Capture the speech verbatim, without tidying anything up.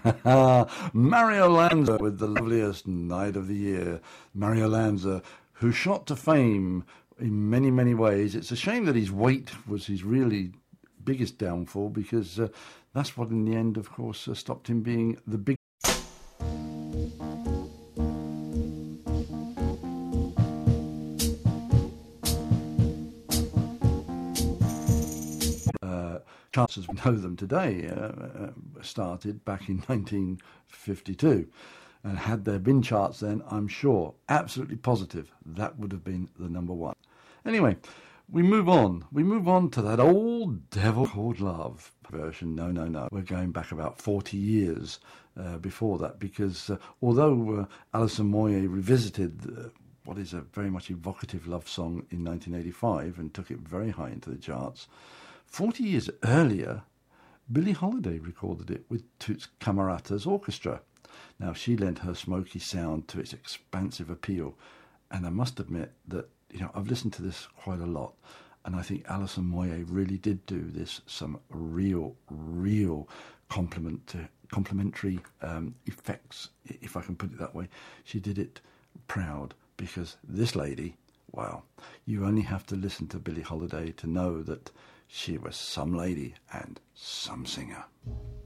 Mario Lanza with the loveliest night of the year. Mario Lanza, who shot to fame in many, many ways. It's a shame that his weight was his really biggest downfall, because uh, that's what in the end, of course, uh, stopped him being the big. Uh, charts as we know them today uh, uh, started back in nineteen fifty-two. And had there been charts then, I'm sure, absolutely positive, that would have been the number one. Anyway, we move on. We move on to that old devil called love version. No, no, no. We're going back about forty years uh, before that, because uh, although uh, Alison Moyet revisited uh, what is a very much evocative love song in nineteen eighty-five and took it very high into the charts, forty years earlier, Billie Holiday recorded it with Toots Camerata's orchestra. Now, she lent her smoky sound to its expansive appeal, and I must admit that, you know, I've listened to this quite a lot, and I think Alison Moyet really did do this some real, real compliment to complimentary um, effects, if I can put it that way. She did it proud, because this lady, wow, you only have to listen to Billie Holiday to know that she was some lady and some singer.